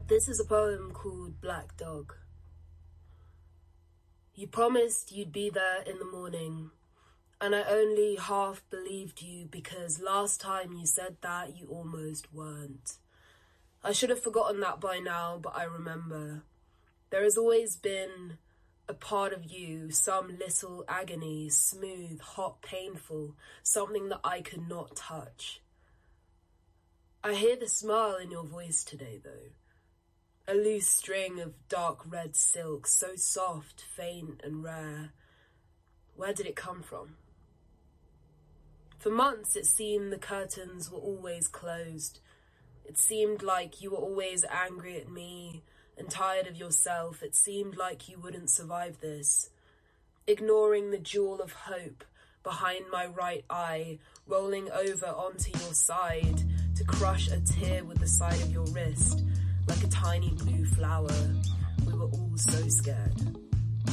This is a poem called Black Dog. You promised you'd be there in the morning, and I only half believed you because last time you said that you almost weren't. I should have forgotten that by now, but I remember. There has always been a part of you, some little agony, smooth, hot, painful, something that I could not touch. I hear the smile in your voice today, though. A loose string of dark red silk, so soft, faint and rare. Where did it come from? For months it seemed the curtains were always closed. It seemed like you were always angry at me and tired of yourself. It seemed like you wouldn't survive this. Ignoring the jewel of hope behind my right eye, rolling over onto your side to crush a tear with the side of your wrist. Like a tiny blue flower, we were all so scared.